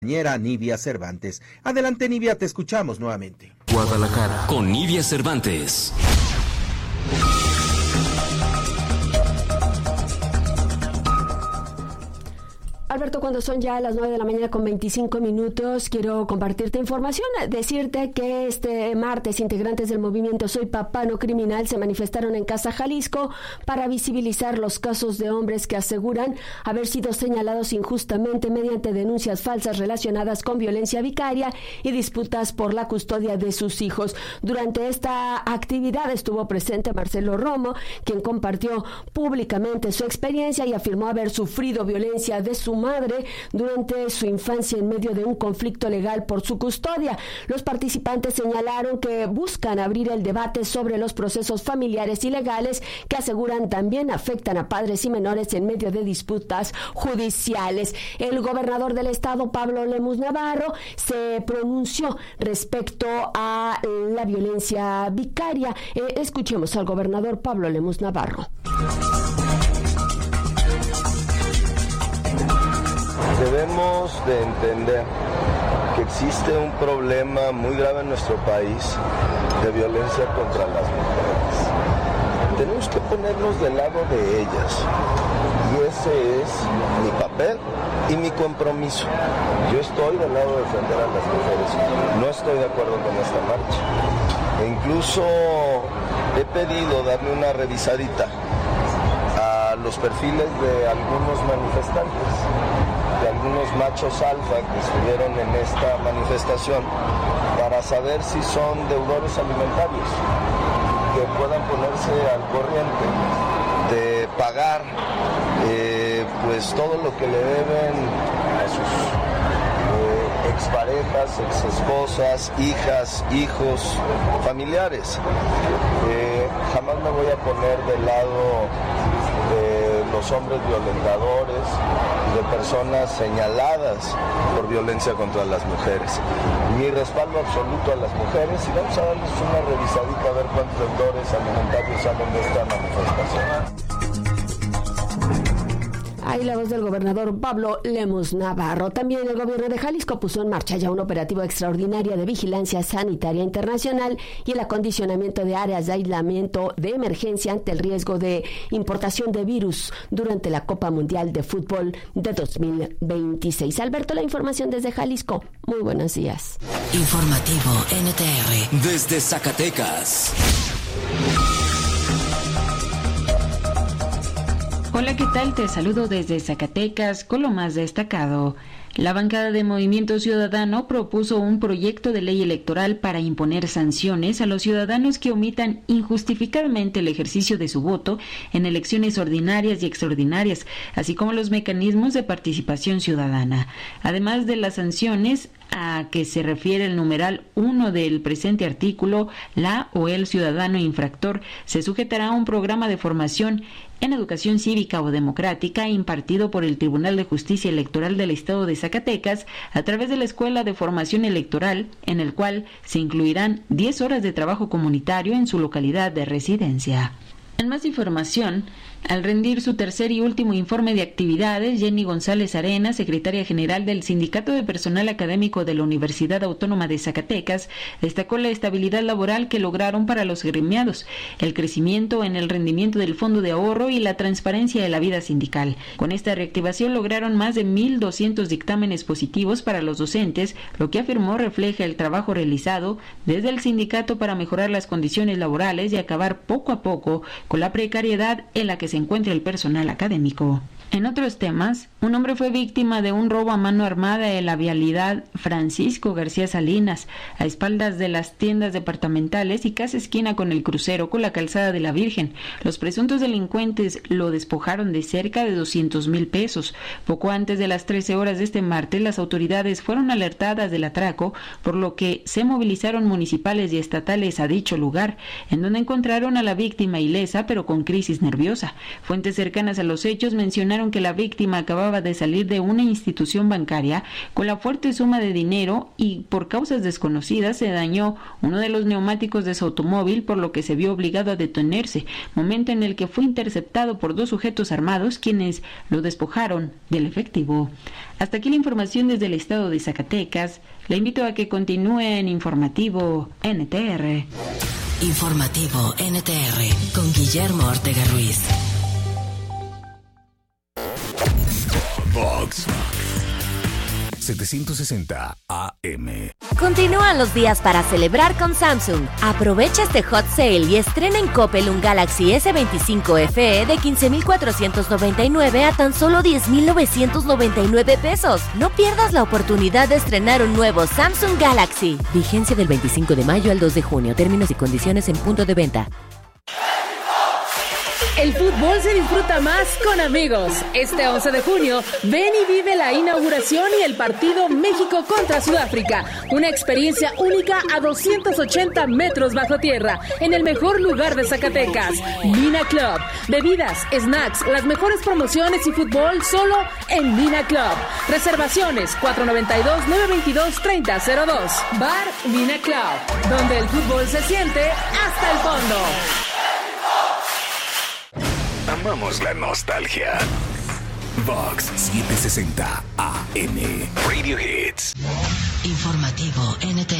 compañera Nivia Cervantes. Adelante, Nivia, te escuchamos nuevamente. Guadalajara, con Nivia Cervantes. Alberto, cuando son ya las 9 de la mañana con 25 minutos, quiero compartirte información, decirte que este martes integrantes del movimiento Soy Papá No Criminal se manifestaron en Casa Jalisco para visibilizar los casos de hombres que aseguran haber sido señalados injustamente mediante denuncias falsas relacionadas con violencia vicaria y disputas por la custodia de sus hijos. Durante esta actividad estuvo presente Marcelo Romo, quien compartió públicamente su experiencia y afirmó haber sufrido violencia de su madre durante su infancia en medio de un conflicto legal por su custodia. Los participantes señalaron que buscan abrir el debate sobre los procesos familiares y legales que aseguran también afectan a padres y menores en medio de disputas judiciales. El gobernador del estado, Pablo Lemus Navarro, se pronunció respecto a la violencia vicaria. Escuchemos al gobernador Pablo Lemus Navarro. Debemos de entender que existe un problema muy grave en nuestro país de violencia contra las mujeres. Tenemos que ponernos del lado de ellas y ese es mi papel y mi compromiso. Yo estoy del lado de defender a las mujeres, no estoy de acuerdo con esta marcha. E incluso he pedido darle una revisadita a los perfiles de algunos manifestantes, de algunos machos alfa que estuvieron en esta manifestación, para saber si son deudores alimentarios, que puedan ponerse al corriente de pagar pues todo lo que le deben a sus exparejas, exesposas, hijas, hijos, familiares. Jamás me voy a poner del lado de los hombres violentadores, de personas señaladas por violencia contra las mujeres. Mi respaldo absoluto a las mujeres y vamos a darles una revisadita a ver cuántos deudores alimentarios salen de esta manifestación. Ahí la voz del gobernador Pablo Lemus Navarro. También el gobierno de Jalisco puso en marcha ya un operativo extraordinario de vigilancia sanitaria internacional y el acondicionamiento de áreas de aislamiento de emergencia ante el riesgo de importación de virus durante la Copa Mundial de Fútbol de 2026. Alberto, la información desde Jalisco. Muy buenos días. Informativo NTR desde Zacatecas. Hola, ¿qué tal? Te saludo desde Zacatecas con lo más destacado. La bancada de Movimiento Ciudadano propuso un proyecto de ley electoral para imponer sanciones a los ciudadanos que omitan injustificadamente el ejercicio de su voto en elecciones ordinarias y extraordinarias, así como los mecanismos de participación ciudadana. Además de las sanciones a que se refiere el numeral 1 del presente artículo, la o el ciudadano infractor se sujetará a un programa de formación en educación cívica o democrática impartido por el Tribunal de Justicia Electoral del Estado de Zacatecas a través de la Escuela de Formación Electoral, en el cual se incluirán 10 horas de trabajo comunitario en su localidad de residencia. En más información, al rendir su tercer y último informe de actividades, Jenny González Arenas, secretaria general del Sindicato de Personal Académico de la Universidad Autónoma de Zacatecas, destacó la estabilidad laboral que lograron para los gremiados, el crecimiento en el rendimiento del fondo de ahorro y la transparencia de la vida sindical. Con esta reactivación lograron más de 1,200 dictámenes positivos para los docentes, lo que afirmó refleja el trabajo realizado desde el sindicato para mejorar las condiciones laborales y acabar poco a poco con la precariedad en la que se encuentra el personal académico. En otros temas, un hombre fue víctima de un robo a mano armada en la vialidad Francisco García Salinas, a espaldas de las tiendas departamentales y casi esquina con el crucero con la calzada de la Virgen. Los presuntos delincuentes lo despojaron de cerca de 200,000 pesos. Poco antes de las 13 horas de este martes, las autoridades fueron alertadas del atraco, por lo que se movilizaron municipales y estatales a dicho lugar, en donde encontraron a la víctima ilesa pero con crisis nerviosa. Fuentes cercanas a los hechos mencionaron informaron que la víctima acababa de salir de una institución bancaria con la fuerte suma de dinero y por causas desconocidas se dañó uno de los neumáticos de su automóvil, por lo que se vio obligado a detenerse, momento en el que fue interceptado por 2 sujetos armados quienes lo despojaron del efectivo. Hasta aquí la información desde el estado de Zacatecas. Le invito a que continúe en Informativo NTR. Informativo NTR con Guillermo Ortega Ruiz. Vox 760 AM. Continúan los días para celebrar con Samsung. Aprovecha este hot sale y estrena en Coppel un Galaxy S25 FE de 15,499 a tan solo 10,999 pesos. No pierdas la oportunidad de estrenar un nuevo Samsung Galaxy. Vigencia del 25 de mayo al 2 de junio. Términos y condiciones en punto de venta. El fútbol se disfruta más con amigos. Este 11 de junio, ven y vive la inauguración y el partido México contra Sudáfrica. Una experiencia única a 280 metros bajo tierra, en el mejor lugar de Zacatecas, Mina Club. Bebidas, snacks, las mejores promociones y fútbol solo en Mina Club. Reservaciones 492-922-3002. Bar Mina Club, donde el fútbol se siente hasta el fondo. Amamos la nostalgia. Vox 760 AM. Radio Hits. Informativo NTR.